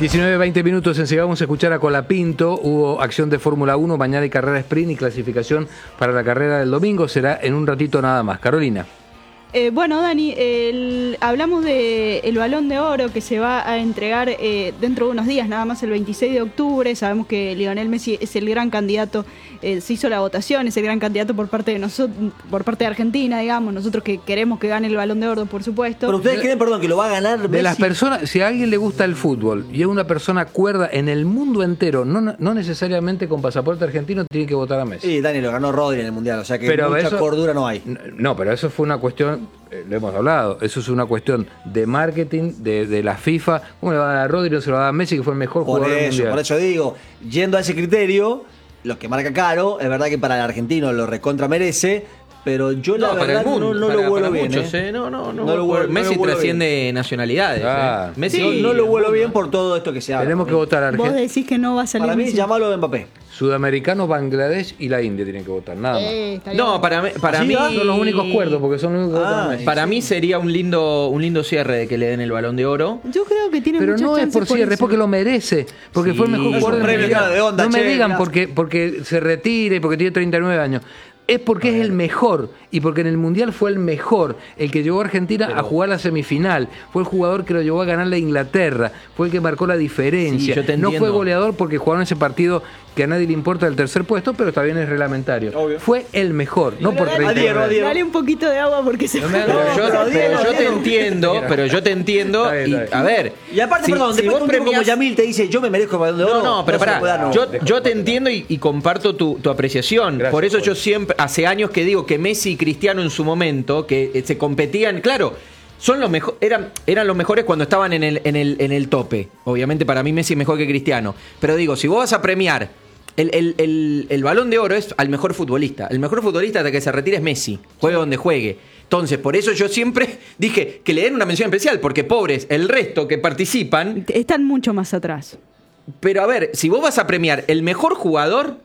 19-20 minutos, enseguida vamos a escuchar a Colapinto. Hubo acción de Fórmula 1, mañana hay carrera sprint y clasificación para la carrera del domingo. Será en un ratito nada más. Carolina. Bueno, Dani, hablamos del Balón de Oro que se va a entregar dentro de unos días, nada más el 26 de octubre. Sabemos que Lionel Messi es el gran candidato, se hizo la votación, es el gran candidato por parte de nosotros, por parte de Argentina, digamos, nosotros que queremos que gane el Balón de Oro, por supuesto. Pero ustedes creen, perdón, que lo va a ganar Messi. De las personas, si a alguien le gusta el fútbol y es una persona cuerda en el mundo entero, no necesariamente con pasaporte argentino, tiene que votar a Messi. Sí, Dani, lo ganó Rodri en el Mundial, o sea que pero mucha eso, cordura no hay. No, pero eso fue una cuestión, lo hemos hablado, eso es una cuestión de marketing, de la FIFA. ¿Cómo le va a dar a Rodri, no se lo va a dar a Messi, que fue el mejor jugador del Mundial? Por eso digo, yendo a ese criterio, lo que marca caro, es verdad que para el argentino lo recontra merece, pero yo la verdad no lo vuelo bien. Muchos, Messi trasciende nacionalidades. Messi no lo vuelo bien por todo esto que se habla. Tenemos que votar a Argentina. Vos decís que no va a salir. Para mí, llamalo de Mbappé. Sudamericanos, Bangladesh y la India tienen que votar, nada más. No, para mí son los únicos cuerdos, porque son los únicos que votan a Messi. Para mí sería un lindo cierre de que le den el Balón de Oro. Yo creo que tiene pero no es por cierre, es porque lo merece, porque fue el mejor jugador del Mundial. No me digan porque se retire, porque tiene 39 años. Es porque es el mejor, y porque en el Mundial fue el mejor, el que llevó a Argentina a jugar la semifinal, fue el jugador que lo llevó a ganarle a Inglaterra, fue el que marcó la diferencia. No fue goleador porque jugaron ese partido que a nadie le importa el tercer puesto, pero también es reglamentario. Obvio. Fue el mejor, no por 39. Dale un poquito de agua porque se Pero yo te entiendo, y a ver. Y aparte, perdón, después un tipo como Yamil te dice, yo me merezco el Balón de Oro. No, pero pará, yo te entiendo y comparto tu apreciación. Gracias, por eso yo siempre, hace años que digo que Messi y Cristiano en su momento, que se competían, claro, son los eran los mejores cuando estaban en el tope. Obviamente para mí Messi es mejor que Cristiano. Pero digo, si vos vas a premiar el Balón de Oro es al mejor futbolista. El mejor futbolista hasta que se retire es Messi, juegue donde juegue. Entonces, por eso yo siempre dije que le den una mención especial, porque pobres, el resto que participan están mucho más atrás. Pero a ver, si vos vas a premiar el mejor jugador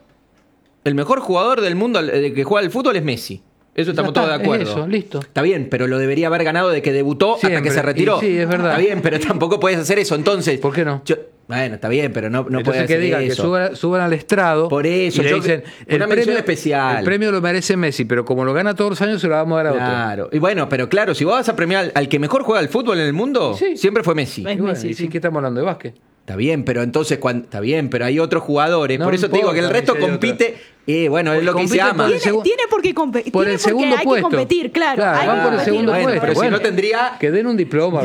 del mundo que juega al fútbol es Messi. Eso estamos todos de acuerdo. Eso, listo. Está bien, pero lo debería haber ganado de que debutó siempre, hasta que se retiró. Sí, es verdad. Está bien, pero tampoco puedes hacer eso. Entonces, ¿por qué no? Bueno, está bien, pero no puedes hacer que digan eso. Que suban al estrado. Por eso, y le dicen, una mención especial. El premio lo merece Messi, pero como lo gana todos los años, se lo vamos a dar a otro. Claro. Y bueno, pero claro, si vos vas a premiar al que mejor juega al fútbol en el mundo, siempre fue Messi. Es Messi, ¿y qué estamos hablando de básquet? Está bien, pero entonces está bien, pero hay otros jugadores. Por eso te digo que el resto compite. Bueno, es lo que se llama. Tiene por qué competir. Por el segundo puesto. Hay que competir, claro. Van por el segundo puesto. Pero si no tendría que den un diploma.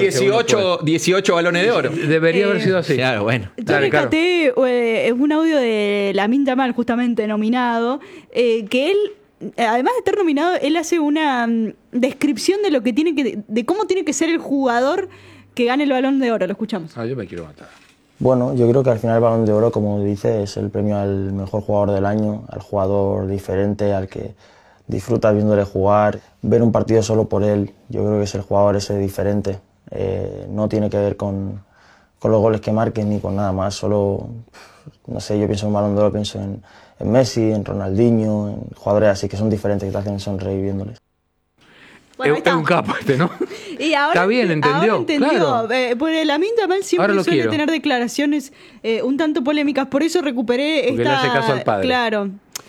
18 balones de oro. Debería haber sido así. Claro, bueno. Yo rescaté un audio de Lamine Yamal, justamente nominado, que él, además de estar nominado, él hace una descripción de lo que de cómo tiene que ser el jugador que gane el Balón de Oro. Lo escuchamos. Yo me quiero matar. Bueno, yo creo que al final el Balón de Oro, como dice, es el premio al mejor jugador del año, al jugador diferente, al que disfruta viéndole jugar, ver un partido solo por él. Yo creo que es el jugador ese diferente. No tiene que ver con los goles que marquen ni con nada más. Solo, no sé, yo pienso en Balón de Oro, pienso en Messi, en Ronaldinho, en jugadores así que son diferentes, que te hacen sonreír viéndoles. Bueno, es un capo ¿no? Y ahora, está bien, entendió. Ahora entendió. Claro. Porque Lamine Yamal siempre suele tener declaraciones un tanto polémicas, por eso recuperé porque le hace caso al padre. Claro.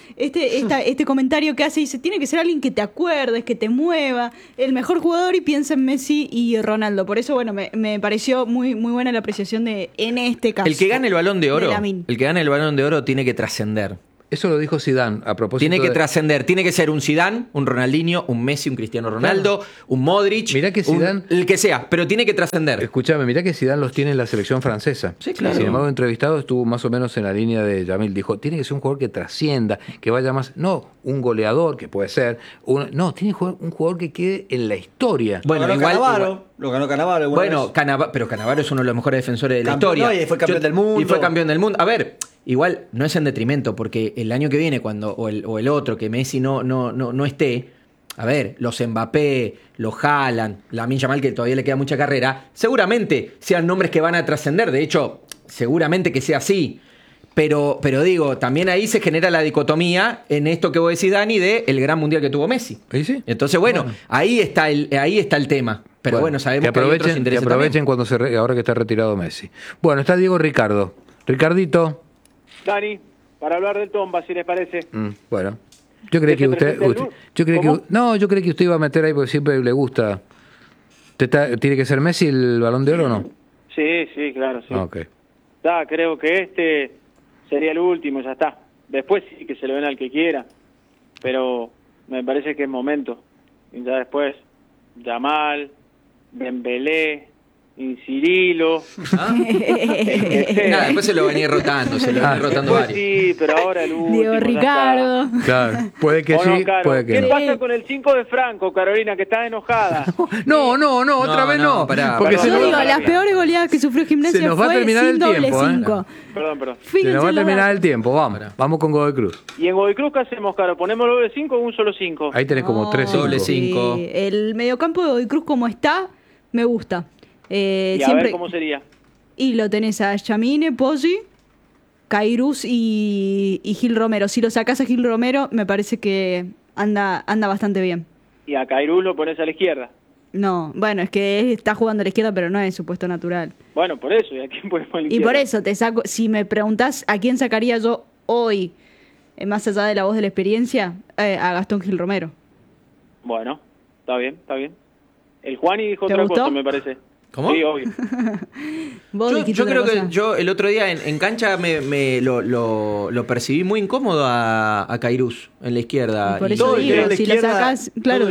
Este comentario que hace, dice, tiene que ser alguien que te acuerdes, que te mueva, el mejor jugador, y piensa en Messi y Ronaldo. Por eso, bueno, me pareció muy, muy buena la apreciación en este caso. El que gane el Balón de Oro tiene que trascender. Eso lo dijo Zidane a propósito. Tiene que trascender, tiene que ser un Zidane, un Ronaldinho, un Messi, un Cristiano Ronaldo, un Modric, mirá que Zidane, el que sea, pero tiene que trascender. Escúchame, mirá que Zidane los tiene en la selección francesa. Sí, claro. Sin embargo, entrevistado estuvo más o menos en la línea de Yamil. Dijo, tiene que ser un jugador que trascienda, que vaya más, no un goleador, que puede ser, no, tiene que ser un jugador que quede en la historia. Bueno, lo ganó Cannavaro. Bueno, pero Cannavaro es uno de los mejores defensores de la historia. Y fue campeón del mundo. Y fue campeón del mundo. A ver, igual no es en detrimento, porque el año que viene, o el otro, que Messi no esté, a ver, los Mbappé, los Haaland, Lamine Yamal, que todavía le queda mucha carrera, seguramente sean nombres que van a trascender. De hecho, seguramente que sea así. Pero digo, también ahí se genera la dicotomía en esto que vos decís, Dani, de el gran mundial que tuvo Messi. ¿Sí? Entonces, bueno, ahí está el tema. Pero bueno, sabemos que hay otros intereses que aprovechen también. Ahora que está retirado Messi. Bueno, está Diego Ricardo. Ricardito. Dani, para hablar del Tomba, si les parece. Bueno, yo creí que usted iba a meter ahí porque siempre le gusta. ¿Tiene que ser Messi el Balón de Oro o no? Sí, claro, sí. Okay. Creo que este sería el último, ya está. Después sí que se lo ven al que quiera, pero me parece que es momento. Y ya después, Yamal, Dembélé, Cirilo. Después se lo venía rotando, varios. Sí, pero ahora el último. Diego Ricardo. Claro, puede que sí, puede que ¿Qué pasa con el 5 de Franco, Carolina, que está enojada? No, otra vez no. Porque yo digo, las peores goleadas que sufrió Gimnasia se nos va a terminar el tiempo, Perdón. Se nos va a terminar el tiempo, vamos con Godoy Cruz. ¿Y en Godoy Cruz qué hacemos, Caro? ¿Ponemos doble 5 o un solo 5? Ahí tenés como 3 doble 5. El mediocampo de Godoy Cruz como está, me gusta. Y a ver cómo sería. Y lo tenés a Yamine, Poggi, Kairos y Gil Romero. Si lo sacás a Gil Romero, me parece que anda bastante bien. ¿Y a Kairos lo pones a la izquierda? No, bueno, es que él está jugando a la izquierda, pero no es su puesto natural. Bueno, por eso, ¿y a quién ponemos a la izquierda? Y por eso te saco, si me preguntás a quién sacaría yo hoy, más allá de la voz de la experiencia, a Gastón Gil Romero. Bueno, está bien. El Juani dijo ¿Te otra gustó? cosa, me parece. ¿Cómo? Sí, obvio. Yo creo que el otro día en cancha me lo percibí muy incómodo a Kairos en la izquierda. Por eso digo, si le sacas, claro.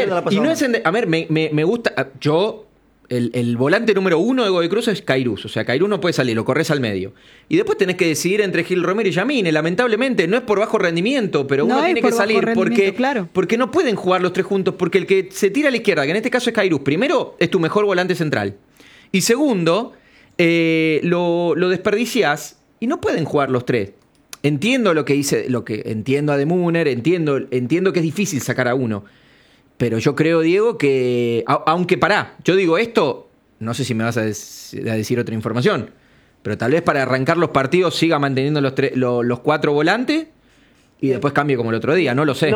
A ver, me gusta. El volante número 1 de Godoy Cruz es Kairos. O sea, Kairos no puede salir, lo corres al medio. Y después tenés que decidir entre Gil Romero y Yamine. Lamentablemente, no es por bajo rendimiento, pero uno tiene que salir porque no pueden jugar los tres juntos. Porque el que se tira a la izquierda, que en este caso es Kairos, primero, es tu mejor volante central. Y segundo, lo desperdiciás y no pueden jugar los tres. Entiendo lo que entiendo a De Munner, entiendo que es difícil sacar a uno. Pero yo creo, Diego, que aunque yo digo esto, no sé si me vas a decir otra información, pero tal vez para arrancar los partidos siga manteniendo los 4 volantes y después cambie como el otro día, no lo sé.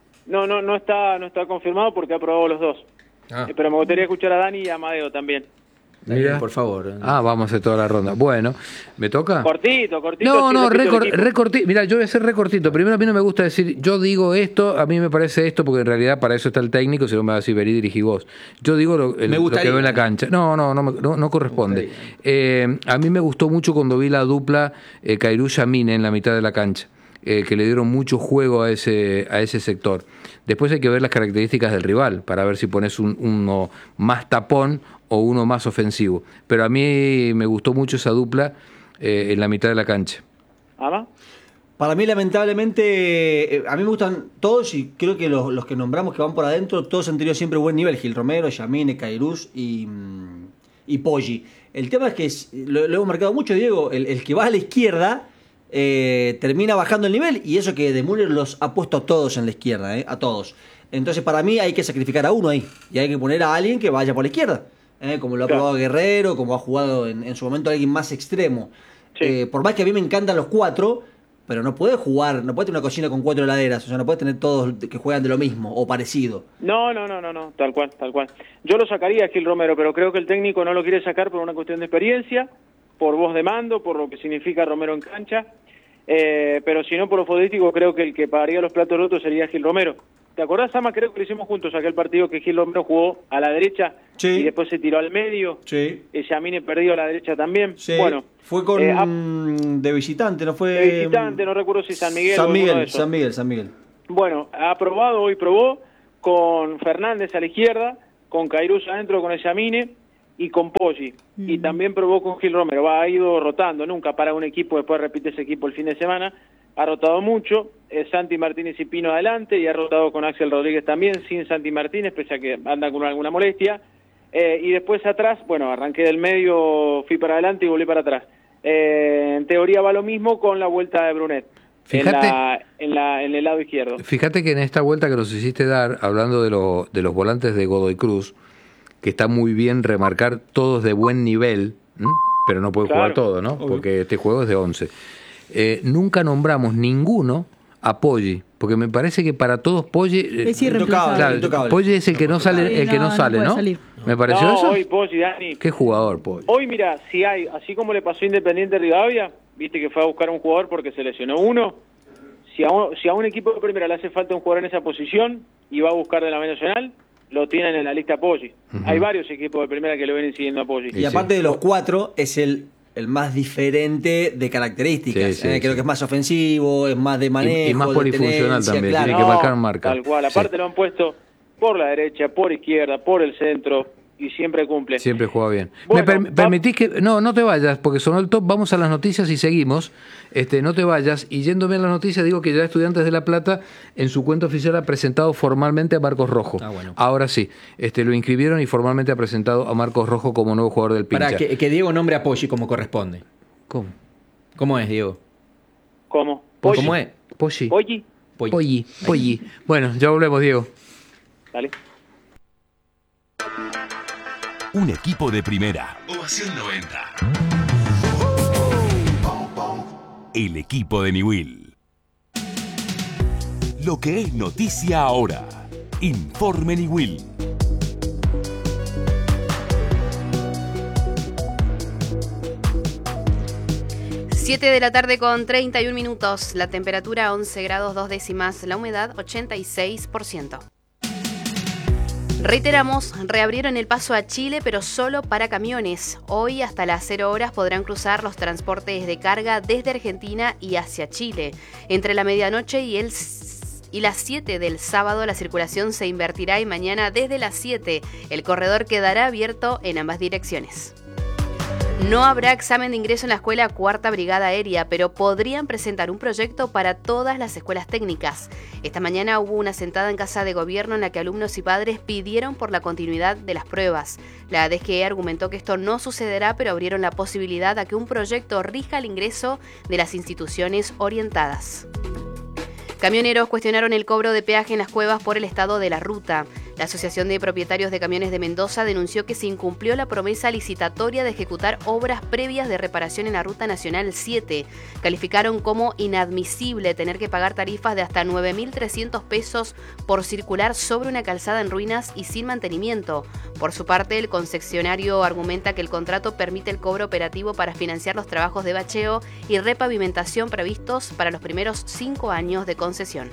No está confirmado porque ha probado los dos. Pero me gustaría escuchar a Dani y a Amadeo también. Mira. Por favor. Vamos a hacer toda la ronda. Bueno, ¿me toca? Cortito. No, re cortito. Mira, yo voy a ser re cortito. Primero, a mí no me gusta decir, yo digo esto, a mí me parece esto, porque en realidad para eso está el técnico, si no me va a decir, vení, dirigí vos. Yo digo lo que veo en la cancha. No corresponde. A mí me gustó mucho cuando vi la dupla Kairos-Yamine en la mitad de la cancha. Que le dieron mucho juego a ese sector. Después hay que ver las características del rival para ver si pones uno más tapón o uno más ofensivo. Pero a mí me gustó mucho esa dupla en la mitad de la cancha. ¿Ama? Para mí, lamentablemente, a mí me gustan todos y creo que los que nombramos que van por adentro, todos han tenido siempre buen nivel. Gil Romero, Yamine, Kairos y Poggi. El tema es que, lo hemos marcado mucho, Diego, el que va a la izquierda termina bajando el nivel, y eso que De Munner los ha puesto a todos en la izquierda, a todos. Entonces para mí hay que sacrificar a uno ahí y hay que poner a alguien que vaya por la izquierda, como lo ha probado Guerrero, como ha jugado en su momento alguien más extremo. Sí. Por más que a mí me encantan los 4, pero no puede jugar, no puede tener una cocina con 4 heladeras, o sea, no puede tener todos que juegan de lo mismo o parecido. No, tal cual. Yo lo sacaría a Gil Romero, pero creo que el técnico no lo quiere sacar por una cuestión de experiencia, por voz de mando, por lo que significa Romero en cancha. Pero si no, por lo futbolístico, creo que el que pagaría los platos rotos sería Gil Romero. ¿Te acordás, Sama? Creo que lo hicimos juntos aquel partido que Gil Romero jugó a la derecha y después se tiró al medio. Sí. Yamine perdió a la derecha también. Sí. Bueno, fue de visitante, ¿no fue? De visitante, no recuerdo si San Miguel San Miguel. Bueno, hoy probó con Fernández a la izquierda, con Kairos adentro con el Yamine y con Poggi. Y también probó con Gil Romero. Ha ido rotando, nunca para un equipo, después repite ese equipo el fin de semana. Ha rotado mucho, Santi Martínez y Pino adelante, y ha rotado con Axel Rodríguez también, sin Santi Martínez, pese a que anda con alguna molestia. Y después atrás, bueno, arranqué del medio, fui para adelante y volví para atrás. En teoría va lo mismo con la vuelta de Brunet. Fíjate, en el lado izquierdo. Fíjate que en esta vuelta que nos hiciste dar, hablando de los volantes de Godoy Cruz, que está muy bien remarcar todos de buen nivel, pero no puede jugar todo, ¿no? Porque este juego es de 11. nunca nombramos ninguno a Poggi, porque me parece que para todos Poggi es irreemplazable. Claro, Poggi es el que no sale, ¿no? Salir. ¿Me pareció eso? Hoy Poggi, Dani. Qué jugador, Poggi. Hoy mira, si hay, así como le pasó a Independiente Rivadavia, viste que fue a buscar un jugador porque se lesionó uno. Si a un equipo de primera le hace falta un jugador en esa posición y va a buscar de la B Nacional, lo tienen en la lista Poggi. Hay varios equipos de primera que lo vienen siguiendo a Poggi. Y aparte de los 4, es el más diferente de características. Creo que es más ofensivo, es más de manejo. Y más polifuncional también, claro. tiene que marcar marca. Tal cual, aparte lo han puesto por la derecha, por izquierda, por el centro, y siempre cumple. Siempre juega bien. Bueno, ¿Me permitís que...? No te vayas, porque sonó el top, vamos a las noticias y seguimos. No te vayas. Y yéndome a las noticias, digo que ya Estudiantes de La Plata, en su cuenta oficial, ha presentado formalmente a Marcos Rojo. Bueno. Ahora sí, lo inscribieron y formalmente ha presentado a Marcos Rojo como nuevo jugador del Pincha. Para que Diego nombre a Poggi como corresponde. ¿Cómo? ¿Cómo es, Diego? ¿Cómo? ¿Cómo es? Poggi. Poggi. Bueno, ya volvemos, Diego. Dale. Un equipo de primera. Ovación 90. El equipo de Newell. Lo que es noticia ahora. Informe Newell. Siete de la tarde con 31 minutos. La temperatura 11 grados 2 décimas. La humedad 86%. Reiteramos, reabrieron el paso a Chile, pero solo para camiones. Hoy hasta las 0 horas podrán cruzar los transportes de carga desde Argentina y hacia Chile. Entre la medianoche y las 7 del sábado la circulación se invertirá y mañana desde las 7 el corredor quedará abierto en ambas direcciones. No habrá examen de ingreso en la escuela Cuarta Brigada Aérea, pero podrían presentar un proyecto para todas las escuelas técnicas. Esta mañana hubo una sentada en Casa de Gobierno en la que alumnos y padres pidieron por la continuidad de las pruebas. La DGE argumentó que esto no sucederá, pero abrieron la posibilidad a que un proyecto rija el ingreso de las instituciones orientadas. Camioneros cuestionaron el cobro de peaje en las cuevas por el estado de la ruta. La Asociación de Propietarios de Camiones de Mendoza denunció que se incumplió la promesa licitatoria de ejecutar obras previas de reparación en la Ruta Nacional 7. Calificaron como inadmisible tener que pagar tarifas de hasta 9.300 pesos por circular sobre una calzada en ruinas y sin mantenimiento. Por su parte, el concesionario argumenta que el contrato permite el cobro operativo para financiar los trabajos de bacheo y repavimentación previstos para los primeros 5 años de concesión.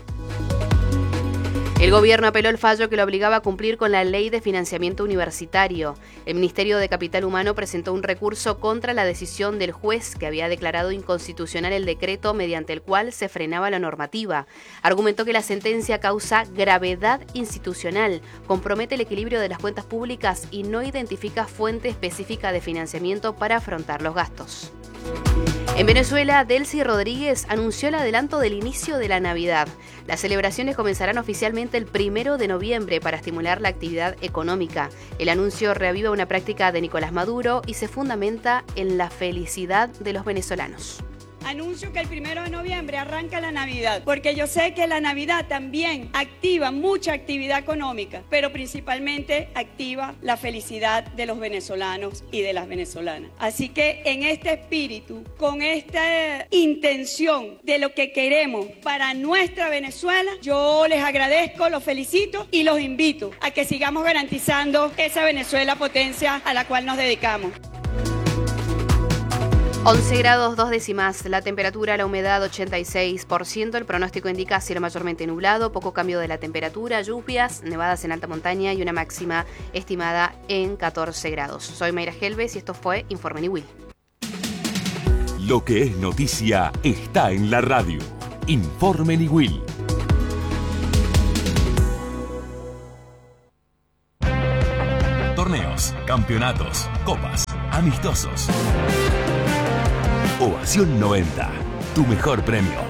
El gobierno apeló el fallo que lo obligaba a cumplir con la ley de financiamiento universitario. El Ministerio de Capital Humano presentó un recurso contra la decisión del juez que había declarado inconstitucional el decreto mediante el cual se frenaba la normativa. Argumentó que la sentencia causa gravedad institucional, compromete el equilibrio de las cuentas públicas y no identifica fuente específica de financiamiento para afrontar los gastos. En Venezuela, Delcy Rodríguez anunció el adelanto del inicio de la Navidad. Las celebraciones comenzarán oficialmente el 1 de noviembre para estimular la actividad económica. El anuncio reaviva una práctica de Nicolás Maduro y se fundamenta en la felicidad de los venezolanos. Anuncio que el 1 de noviembre arranca la Navidad, porque yo sé que la Navidad también activa mucha actividad económica, pero principalmente activa la felicidad de los venezolanos y de las venezolanas. Así que en este espíritu, con esta intención de lo que queremos para nuestra Venezuela, yo les agradezco, los felicito y los invito a que sigamos garantizando esa Venezuela potencia a la cual nos dedicamos. 11 grados 2 décimas, la temperatura, la humedad 86%, el pronóstico indica cielo mayormente nublado, poco cambio de la temperatura, lluvias, nevadas en alta montaña y una máxima estimada en 14 grados. Soy Mayra Helves y esto fue Informe Newell. Lo que es noticia está en la radio. Informe Newell. Torneos, campeonatos, copas, amistosos. Ovación 90, tu mejor premio.